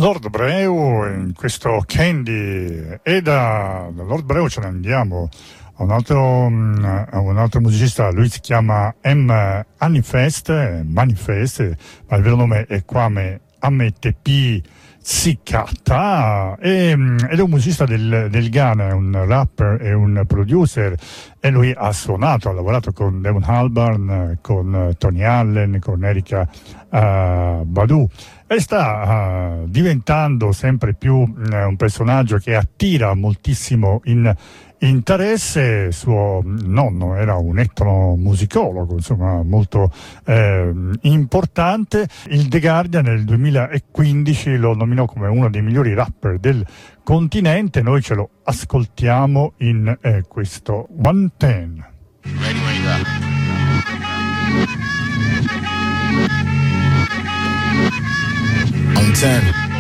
Lord Breu in questo Candy, e da Lord Breu ce ne andiamo a un altro musicista. Lui si chiama Manifest, ma il vero nome è Kwame Ametepi Tsikata, ed è un musicista del Ghana, è un rapper e un producer, e lui ha lavorato con Damon Albarn, con Tony Allen, con Erykah Badu, e sta diventando sempre più un personaggio che attira moltissimo interesse. Suo nonno era un etnomusicologo, insomma, molto importante. Il The Guardian nel 2015 lo nominò come uno dei migliori rapper del continente. Noi ce lo ascoltiamo in questo 110. On 10.